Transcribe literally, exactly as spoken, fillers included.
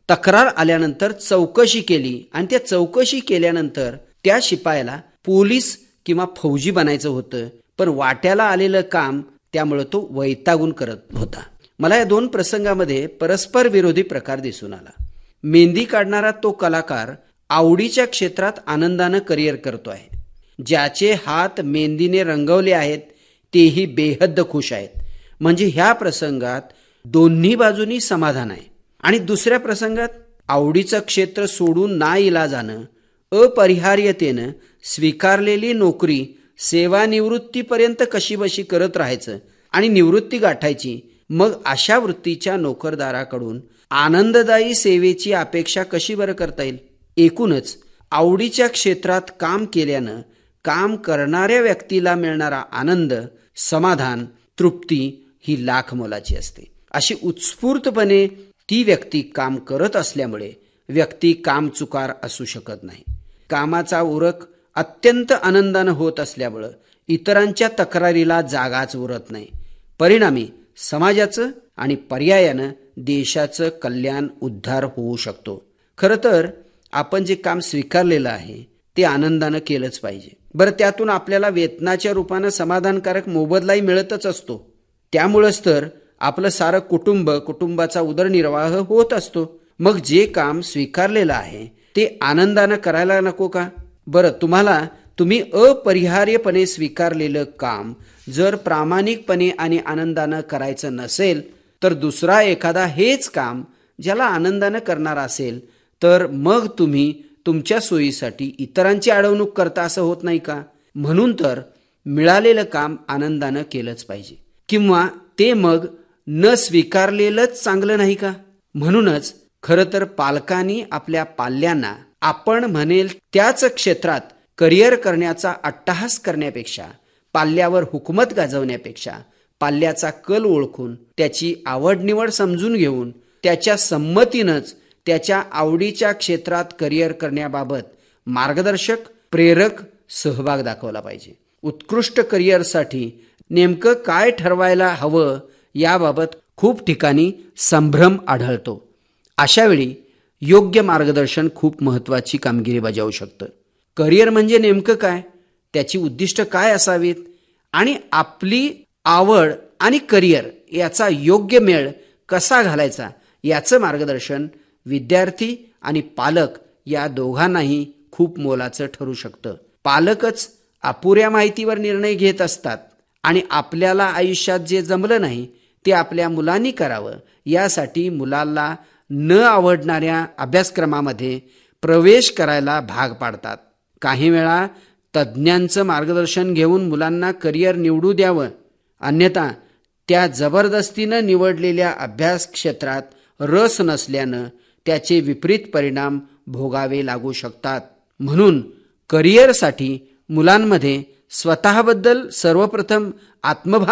तक्रार आल्यानंतर चौकशी केली आणि त्या चौकशी केल्यानंतर त्या शिपायाला पोलीस किंवा फौजी बनायचं होतं, पण वाट्याला आलेलं काम त्यामुळे तो वैतागून करत होता. मला या दोन प्रसंगामध्ये परस्पर विरोधी प्रकार दिसून आला. मेहंदी काढणारा तो कलाकार आवडीच्या क्षेत्रात आनंदानं करिअर करतो आहे. ज्याचे हात मेहंदीने रंगवले आहेत तेही बेहद्द खुश आहेत. म्हणजे ह्या प्रसंगात दोन्ही बाजूनी समाधान आहे. आणि दुसऱ्या प्रसंगात आवडीचं क्षेत्र सोडून नाइलाजानं अपरिहार्यतेनं स्वीकारलेली नोकरी सेवानिवृत्तीपर्यंत कशीबशी करत राहायचं आणि निवृत्ती गाठायची, मग अशा वृत्तीच्या नोकरदाराकडून आनंददायी सेवेची अपेक्षा कशी बरं करता येईल. एकूणच आवडीच्या क्षेत्रात काम केल्यानं काम करणाऱ्या व्यक्तीला मिळणारा आनंद, समाधान, तृप्ती ही लाख मोलाची असते. अशी उत्स्फूर्तपणे ती व्यक्ती काम करत असल्यामुळे व्यक्ती कामचुकार असू शकत नाही. कामाचा उरक अत्यंत आनंदानं होत असल्यामुळं इतरांच्या तक्रारीला जागाच उरत नाही. परिणामी समाजाचं आणि पर्यायानं देशाचं कल्याण उद्धार होऊ शकतो. खरं तर आपण जे काम स्वीकारलेलं आहे ते आनंदानं केलंच पाहिजे. बरं, त्यातून आपल्याला वेतनाच्या रूपानं समाधानकारक मोबदलाही मिळतच असतो. त्यामुळंच तर आपलं सारं कुटुंब कुटुंबाचा उदरनिर्वाह होत असतो. मग जे काम स्वीकारलेलं आहे ते आनंदानं करायला नको का? बरं, तुम्हाला तुम्ही अपरिहार्यपणे स्वीकारलेलं काम जर प्रामाणिकपणे आणि आनंदानं करायचं नसेल तर दुसरा एखादा हेच काम ज्याला आनंदानं करणार असेल तर मग तुम्ही तुमच्या सोयीसाठी इतरांची अडवणूक करता असं होत नाही का? म्हणून तर मिळालेलं काम आनंदानं केलंच पाहिजे. किंवा ते मग न स्वीकारलेलंच चांगलं नाही का? म्हणूनच खरं तर पालकांनी आपल्या पाल्यांना आपण म्हणेल त्याच क्षेत्रात करिअर करण्याचा अट्टहास करण्यापेक्षा, पाल्यावर हुकूमत गाजवण्यापेक्षा पाल्याचा कल ओळखून त्याची आवड निवड समजून घेऊन त्याच्या संमतीनंच त्याच्या आवडीच्या क्षेत्रात करिअर करण्याबाबत मार्गदर्शक, प्रेरक सहभाग दाखवला पाहिजे. उत्कृष्ट करिअरसाठी नेमकं काय ठरवायला हवं याबाबत खूप ठिकाणी संभ्रम आढळतो. अशावेळी योग्य मार्गदर्शन खूप महत्त्वाची कामगिरी बजावू शकतं. करिअर म्हणजे नेमकं काय, त्याची उद्दिष्ट काय असावीत आणि आपली आवड आणि करिअर याचा योग्य मेळ कसा घालायचा याचं मार्गदर्शन विद्यार्थी आणि पालक या दोघांनाही खूप मोलाचं ठरू शकतं. पालकच अपुऱ्या माहितीवर निर्णय घेत असतात आणि आपल्याला आयुष्यात जे जमलं नाही ते आपल्या मुलांनी करावं यासाठी मुलाला न आवडणाऱ्या अभ्यासक्रमामध्ये प्रवेश करायला भाग पाडतात. काही वेळा तज्ज्ञांचं मार्गदर्शन घेऊन मुलांना करिअर निवडू द्यावं, अन्यथा त्या जबरदस्तीनं निवडलेल्या अभ्यास क्षेत्रात रस नसल्यानं त्याचे विपरीत परिणाम भोगावे लागू शकतात. म्हणून करिअरसाठी मुलांमध्ये स्वतःबद्दल सर्वप्रथम आत्मभान